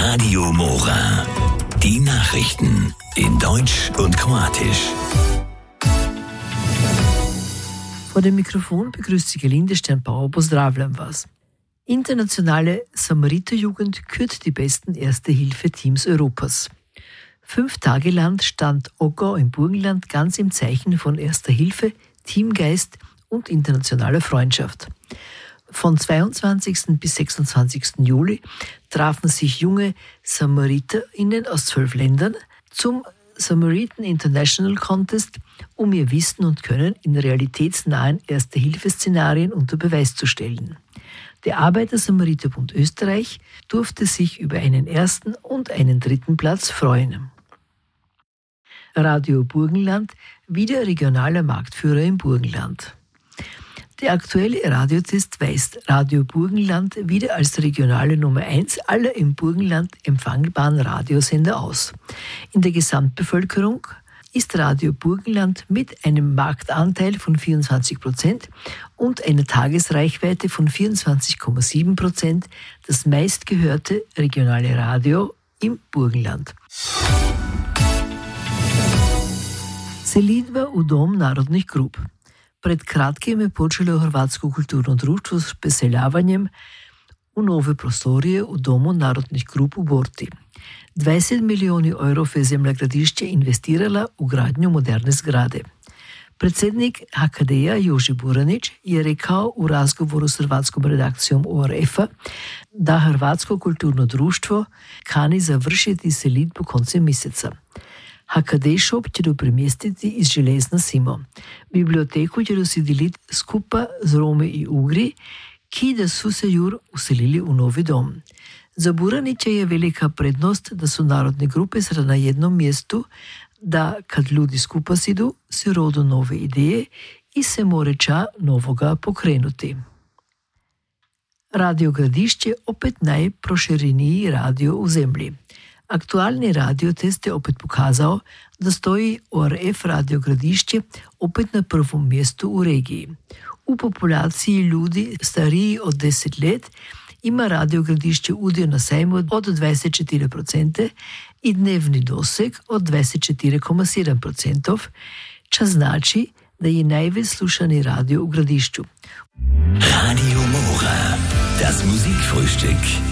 Radio Mora. Die Nachrichten in Deutsch und Kroatisch. Vor dem Mikrofon begrüßt Sie Gelinde Sternbauer, pozdravljam vas. Internationale Samariterjugend kürt die besten Erste-Hilfe-Teams Europas. 5 Tage lang stand Oggau im Burgenland ganz im Zeichen von Erster Hilfe, Teamgeist und internationaler Freundschaft. Von 22. bis 26. Juli trafen sich junge SamariterInnen aus 12 Ländern zum Samaritan International Contest, um ihr Wissen und Können in realitätsnahen Erste-Hilfe-Szenarien unter Beweis zu stellen. Der Arbeiter-Samariter-Bund Österreich durfte sich über einen ersten und einen dritten Platz freuen. Radio Burgenland, wieder regionaler Marktführer im Burgenland. Der aktuelle Radiotest weist Radio Burgenland wieder als regionale Nummer 1 aller im Burgenland empfangbaren Radiosender aus. In der Gesamtbevölkerung ist Radio Burgenland mit einem Marktanteil von 24% und einer Tagesreichweite von 24,7% das meistgehörte regionale Radio im Burgenland. Selidba u Dom narodnih grup. Pred kratkim je počelo hrvatsko kulturno društvo s preseljavanjem u nove prostorije u Domu narodnih grup u Borti. 20 milijoni evrov je Zemlja Gradišće investirala u gradnju moderne zgrade. Predsjednik HKD-a Joži Buranić je rekao u razgovoru s hrvatskom redakcijom ORF-a da Hrvatsko kulturno društvo kani završiti selidbu koncem mjeseca. HKD shop će dopremjestiti iz Železna Simo. Biblioteku će dosidiliti skupa z Rome i Ugri, ki da su se jur uselili u novi dom. Za Buranića je velika prednost da su narodne grupe sada na jednom mjestu, da kad ljudi skupa sidu, se rodu nove ideje i se moreća novoga pokrenuti. Radio Gradišće opet najprošireniji radio u zemlji. Aktualni radiotest je opet pokazao da stoji ORF Radio Gradišće opet na prvom mjestu u regiji. U populaciji ljudi stariji od 10 let ima Radio Gradišće udio na sajmu od 24% i dnevni doseg od 24,7%, čo znači da je najveći slušani radio u Gradišću. Radio Mora, das Musikfrühstück.